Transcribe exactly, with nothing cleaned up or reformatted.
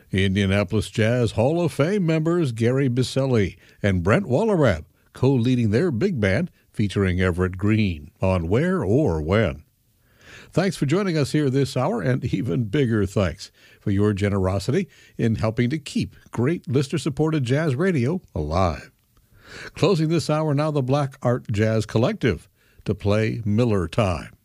Indianapolis Jazz Hall of Fame members Gary Biselli and Brent Wallerab co-leading their big band featuring Everett Green on Where or When. Thanks for joining us here this hour, and even bigger thanks for your generosity in helping to keep great listener-supported jazz radio alive. Closing this hour now, the Black Art Jazz Collective to play Miller Time.